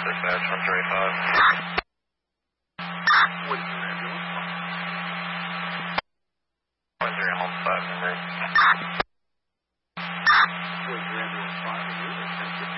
dispatch, 135. What is your ambulance? 1-3, I'm on 5 number.